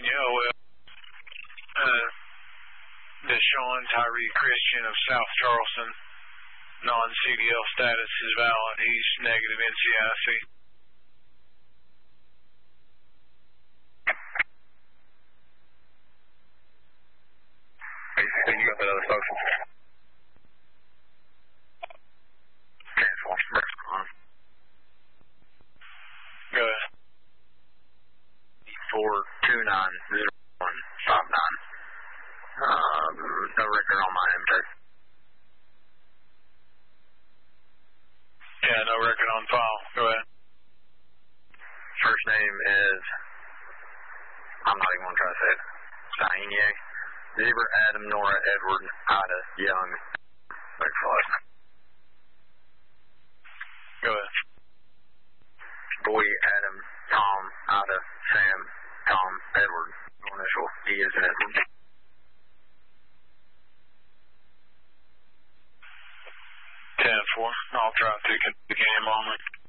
Virginia, OL. Deshaun Tyree Christian of South Charleston. Non-CDL status is valid. He's negative NCIC. You got that other social? Go ahead. 4290159. No record on my end, sir. Yeah, no record on file. Go ahead. First name is, I'm not even going to try to say it, Sainier. Zebra, Adam, Nora, Edward, Ida, Young. Thanks for listening. Go ahead. Boy, Adam, Tom, Ida, Sam, Tom, Edward. No initial. He is an Edward. 10-4. I'll try to get the game on it.